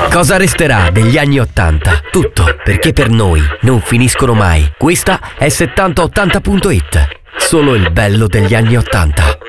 Cosa resterà degli anni 80? Tutto, perché per noi non finiscono mai. Questa è 7080.it. Solo il bello degli anni 80.